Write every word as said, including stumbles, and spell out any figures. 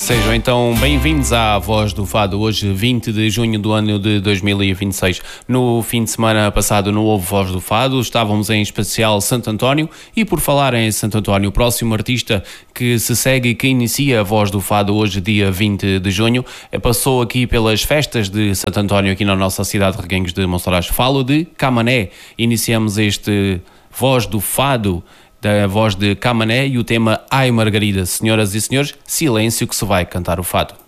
Sejam então bem-vindos à Voz do Fado, hoje vinte de junho do ano de dois mil e vinte e seis. No fim de semana passado não houve Voz do Fado, estávamos em especial Santo António e por falar em Santo António, o próximo artista que se segue e que inicia a Voz do Fado hoje, dia vinte de junho, passou aqui pelas festas de Santo António aqui na nossa cidade de Reguengos de Monsaraz. Falo de Camané. Iniciamos este Voz do Fado da voz de Camané e o tema Ai Margarida. Senhoras e senhores, silêncio que se vai cantar o fado.